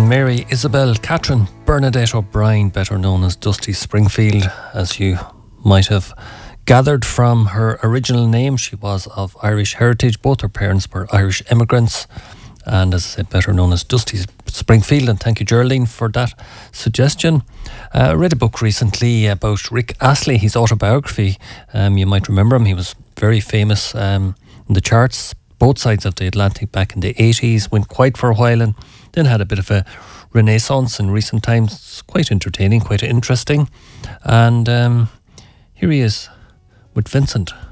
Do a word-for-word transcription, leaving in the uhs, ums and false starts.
Mary Isabel Catherine Bernadette O'Brien, better known as Dusty Springfield, as you might have gathered from her original name. She was of Irish heritage. Both her parents were Irish immigrants, and as I said, better known as Dusty Springfield. And thank you, Geraldine, for that suggestion. Uh, I read a book recently about Rick Astley, his autobiography. Um, you might remember him. He was very famous um, in the charts, both sides of the Atlantic back in the eighties, went quiet for a while and then had a bit of a renaissance in recent times. It's quite entertaining, quite interesting. And um, here he is with Vincent.